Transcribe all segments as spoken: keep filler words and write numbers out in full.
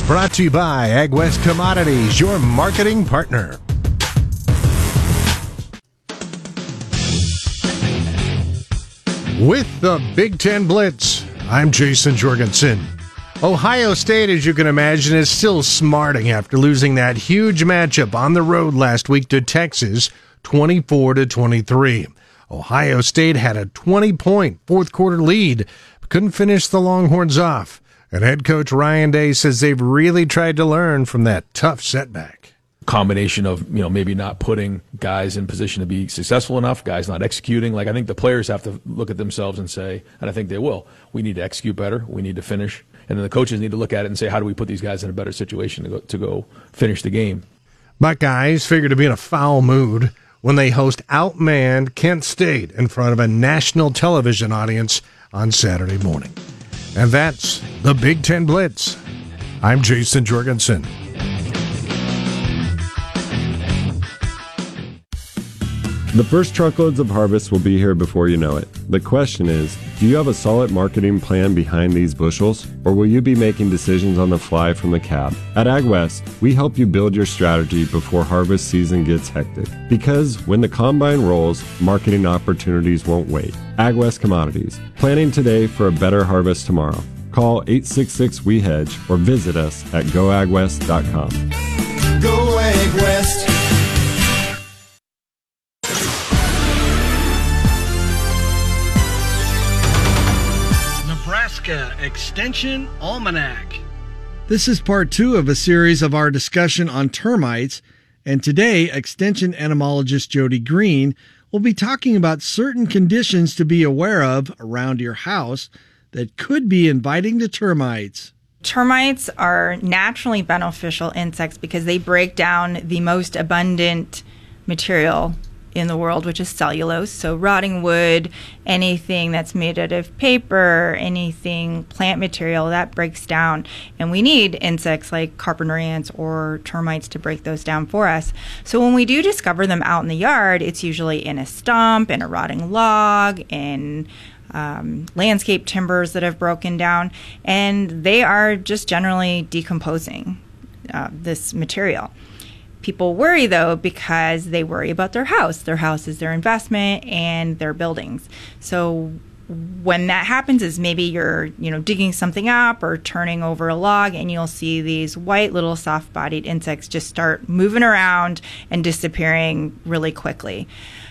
brought to you by AgWest Commodities, your marketing partner. With the Big Ten Blitz, I'm Jason Jorgensen. Ohio State, as you can imagine, is still smarting after losing that huge matchup on the road last week to Texas, twenty-four to twenty-three. Ohio State had a twenty-point fourth-quarter lead, but couldn't finish the Longhorns off. And head coach Ryan Day says they've really tried to learn from that tough setback. Combination of, you know, maybe not putting guys in position to be successful enough, guys not executing. Like, I think the players have to look at themselves and say, and I think they will, we need to execute better, we need to finish. And then the coaches need to look at it and say, how do we put these guys in a better situation to go, to go finish the game? Buckeyes figure to be in a foul mood when they host outmanned Kent State in front of a national television audience on Saturday morning. And that's the Big Ten Blitz. I'm Jason Jorgensen. The first truckloads of harvest will be here before you know it. The question is, do you have a solid marketing plan behind these bushels, or will you be making decisions on the fly from the cab? At AgWest, we help you build your strategy before harvest season gets hectic. Because when the combine rolls, marketing opportunities won't wait. AgWest Commodities, planning today for a better harvest tomorrow. Call eight six six, W E hedge or visit us at go ag west dot com. Go AgWest. Extension Almanac. This is part two of a series of our discussion on termites, and today Extension entomologist Jody Green will be talking about certain conditions to be aware of around your house that could be inviting to termites. Termites are naturally beneficial insects because they break down the most abundant material in the world, which is cellulose. So rotting wood, anything that's made out of paper, anything plant material, that breaks down. And we need insects like carpenter ants or termites to break those down for us. So when we do discover them out in the yard, it's usually in a stump, in a rotting log, in um, landscape timbers that have broken down, and they are just generally decomposing uh, this material. People worry, though, because they worry about their house. Their house is their investment and their buildings. So when that happens is maybe you're, you know, digging something up or turning over a log, and you'll see these white little soft-bodied insects just start moving around and disappearing really quickly.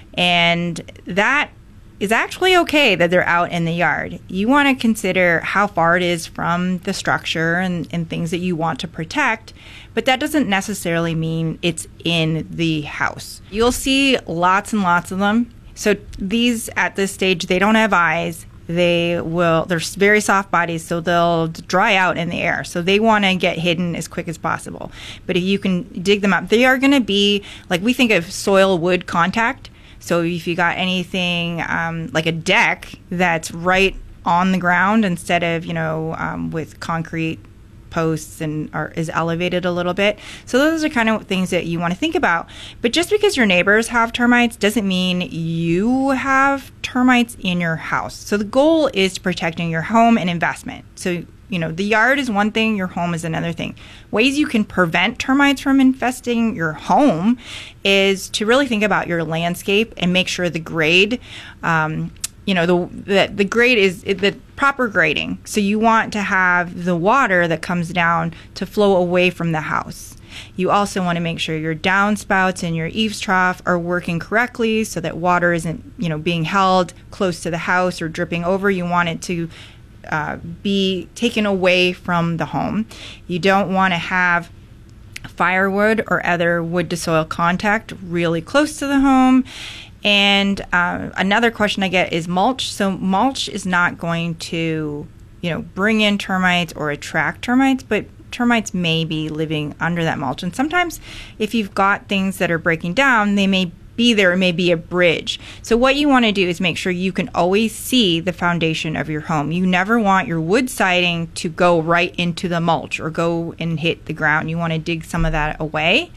And that is actually okay that they're out in the yard. You want to consider how far it is from the structure and, and things that you want to protect, but that doesn't necessarily mean it's in the house. You'll see lots and lots of them. So these, at this stage, they don't have eyes. They will, they're very soft bodies, so they'll dry out in the air. So they want to get hidden as quick as possible. But if you can dig them up, they are going to be, like we think of soil-wood contact. So if you got anything um, like a deck that's right on the ground instead of, you know, um, with concrete posts and are, is elevated a little bit. So those are kind of things that you want to think about. But just because your neighbors have termites doesn't mean you have termites in your house. So the goal is protecting your home and investment. So, you know, the yard is one thing, your home is another thing. Ways you can prevent termites from infesting your home is to really think about your landscape and make sure the grade, um, you know, the, the the grade is the proper grading. So you want to have the water that comes down to flow away from the house. You also want to make sure your downspouts and your eaves trough are working correctly so that water isn't, you know, being held close to the house or dripping over. You want it to Uh, be taken away from the home. You don't want to have firewood or other wood to soil contact really close to the home. And uh, another question I get is mulch. So mulch is not going to, you know, bring in termites or attract termites, but termites may be living under that mulch. And sometimes if you've got things that are breaking down, they may be there, it may be a bridge. So what you want to do is make sure you can always see the foundation of your home. You never want your wood siding to go right into the mulch or go and hit the ground. You want to dig some of that away.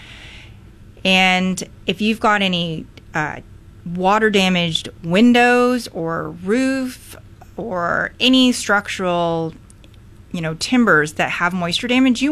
And if you've got any uh, water damaged windows or roof or any structural, you know, timbers that have moisture damage, you